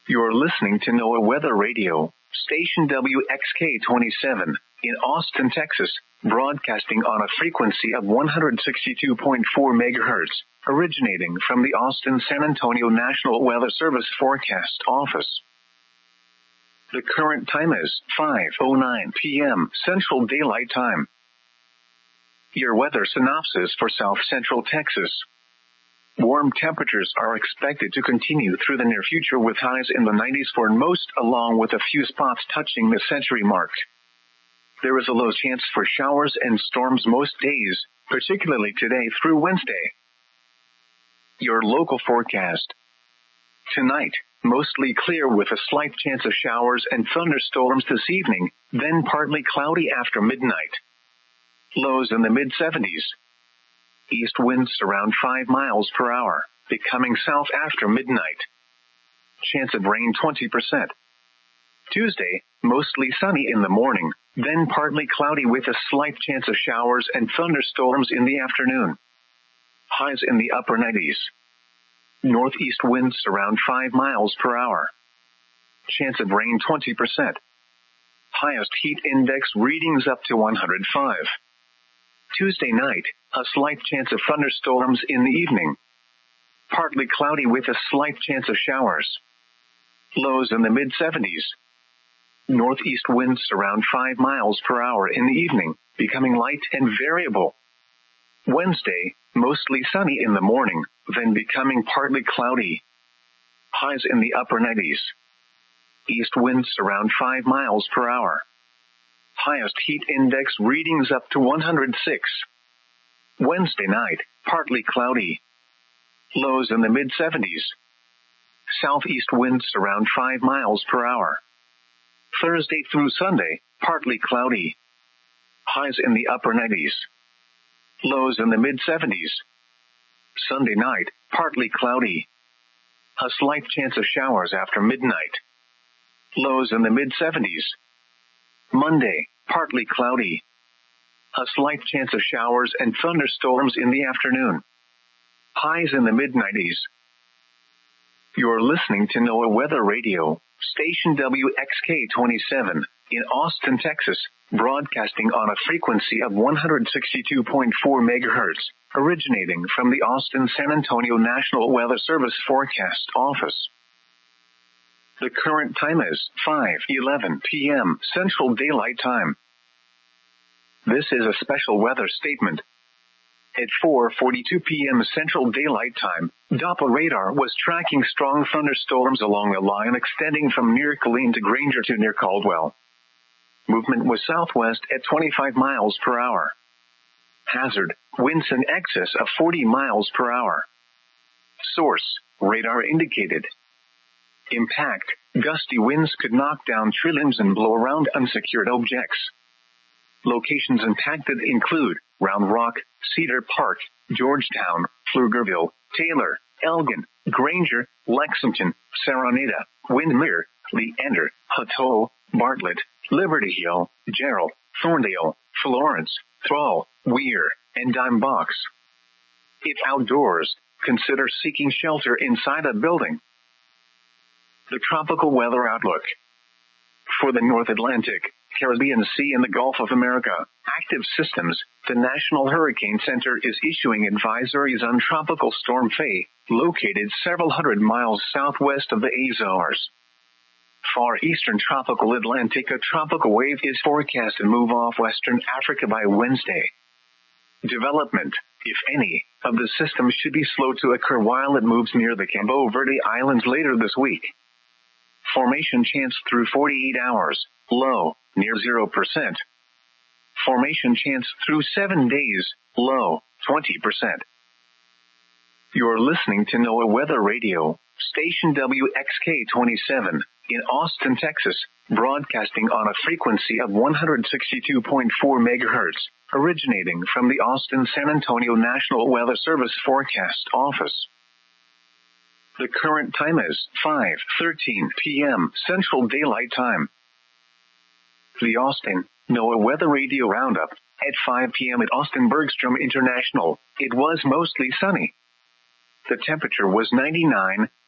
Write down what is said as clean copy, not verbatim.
You're listening to NOAA Weather Radio, station WXK-27, in Austin, Texas, broadcasting on a frequency of 162.4 megahertz, originating from the Austin-San Antonio National Weather Service Forecast Office. The current time is 5:09 p.m. Central Daylight Time. Your weather synopsis for South Central Texas. Warm temperatures are expected to continue through the near future with highs in the 90s for most, along with a few spots touching the century mark. There is a low chance for showers and storms most days, particularly today through Wednesday. Your local forecast. Tonight, mostly clear with a slight chance of showers and thunderstorms this evening, then partly cloudy after midnight. Lows in the mid-70s. East winds around 5 miles per hour, becoming south after midnight. Chance of rain 20%. Tuesday, mostly sunny in the morning, then partly cloudy with a slight chance of showers and thunderstorms in the afternoon. Highs in the upper 90s. Northeast winds around 5 miles per hour. Chance of rain 20%. Highest heat index readings up to 105. Tuesday night, a slight chance of thunderstorms in the evening. Partly cloudy with a slight chance of showers. Lows in the mid-70s. Northeast winds around 5 miles per hour in the evening, becoming light and variable. Wednesday, mostly sunny in the morning, then becoming partly cloudy. Highs in the upper 90s. East winds around 5 miles per hour. Highest heat index readings up to 106. Wednesday night, partly cloudy. Lows in the mid-70s. Southeast winds around 5 miles per hour. Thursday through Sunday, partly cloudy. Highs in the upper 90s. Lows in the mid-70s. Sunday night, partly cloudy. A slight chance of showers after midnight. Lows in the mid-70s. Monday, partly cloudy. A slight chance of showers and thunderstorms in the afternoon. Highs in the mid-90s. You're listening to NOAA Weather Radio, station WXK-27, in Austin, Texas, broadcasting on a frequency of 162.4 megahertz, originating from the Austin-San Antonio National Weather Service Forecast Office. The current time is 5:11 p.m. Central Daylight Time. This is a special weather statement. At 4:42 p.m. Central Daylight Time, Doppler radar was tracking strong thunderstorms along a line extending from near Killeen to Granger to near Caldwell. Movement was southwest at 25 miles per hour. Hazard, winds in excess of 40 miles per hour. Source, radar indicated. Impact, gusty winds could knock down tree limbs and blow around unsecured objects. Locations impacted include Round Rock, Cedar Park, Georgetown, Pflugerville, Taylor, Elgin, Granger, Lexington, Saranita, Windermere, Leander, Hutto, Bartlett, Liberty Hill, Gerald, Thorndale, Florence, Thrall, Weir, and Dime Box. If outdoors, consider seeking shelter inside a building. The tropical weather outlook. For the North Atlantic, Caribbean Sea and the Gulf of America, active systems, the National Hurricane Center is issuing advisories on Tropical Storm Faye, located several hundred miles southwest of the Azores. Far eastern tropical Atlantic, a tropical wave is forecast to move off western Africa by Wednesday. Development, if any, of the system should be slow to occur while it moves near the Cabo Verde Islands later this week. Formation chance through 48 hours, low, near 0%. Formation chance through 7 days, low, 20%. You're listening to NOAA Weather Radio, station WXK-27, in Austin, Texas, broadcasting on a frequency of 162.4 megahertz, originating from the Austin-San Antonio National Weather Service Forecast Office. The current time is 5:13 p.m. Central Daylight Time. The Austin NOAA Weather Radio Roundup. At 5 p.m. at Austin Bergstrom International, it was mostly sunny. The temperature was 99.